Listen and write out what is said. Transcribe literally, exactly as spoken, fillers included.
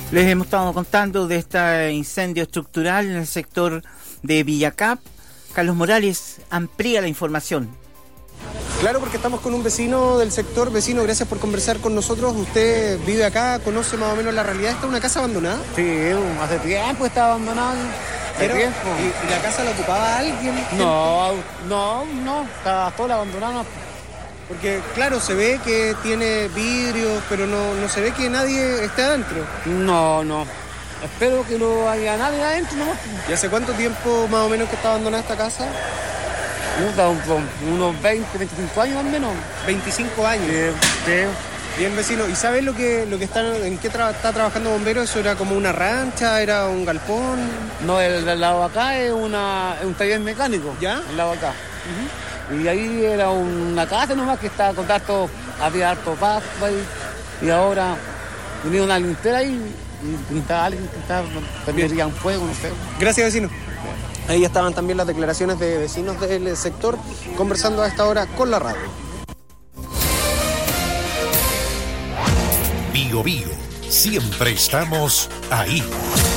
Les hemos estado contando de este incendio estructural en el sector de Villacap. Carlos Morales amplía la información. Claro, porque estamos con un vecino del sector. Vecino, gracias por conversar con nosotros. Usted vive acá, conoce más o menos la realidad. ¿Esta es una casa abandonada? Sí, hace tiempo está abandonada. Hace Pero, tiempo. ¿y, y la casa la ocupaba alguien? No, no, no, está toda abandonada. Porque, claro, se ve que tiene vidrios, pero no, no se ve que nadie esté adentro. No, no. Espero que no haya nadie adentro nomás. ¿Y hace cuánto tiempo más o menos que está abandonada esta casa? Unos veinte, veinticinco años al menos. veinticinco años. Sí, sí. Bien, vecino. ¿Y sabes lo que, lo que está, en qué tra- está trabajando bombero? ¿Eso era como una rancha? ¿Era un galpón? No, el del lado de acá es, una, es un taller mecánico. ¿Ya? El lado de acá. Uh-huh. Y ahí era una casa nomás que estaba con harto, había harto pasto ahí. Y ahora tenía una lintera ahí y estaba alguien que estaba, prendería un fuego, no sé. Gracias, vecino. Ahí estaban también las declaraciones de vecinos del sector conversando a esta hora con la radio. Bio Bio, siempre estamos ahí.